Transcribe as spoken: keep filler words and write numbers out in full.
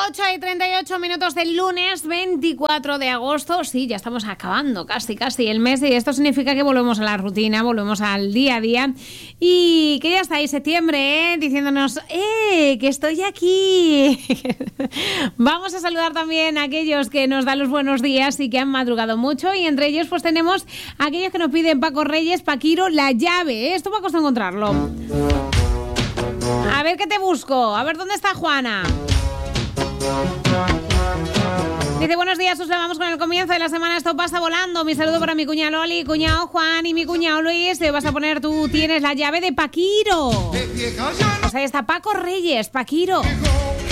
ocho y treinta y ocho minutos del lunes veinticuatro de agosto. Sí, ya estamos acabando casi, casi el mes y esto significa que volvemos a la rutina, volvemos al día a día y que ya está ahí septiembre, ¿eh? Diciéndonos, ¡eh! Que estoy aquí. Vamos a saludar también a aquellos que nos dan los buenos días y que han madrugado mucho y entre ellos pues tenemos a aquellos que nos piden Paco Reyes, Paquiro, la llave, ¿eh? Esto me ha costado encontrarlo. A ver qué te busco, a ver dónde está Juana. Dice, buenos días, os vamos con el comienzo de la semana, esto pasa volando. Mi saludo para mi cuñado Loli, cuñado Juan y mi cuñado Luis. Te vas a poner, tú tienes la llave de Paquiro. Pues ahí está Paco Reyes, Paquiro.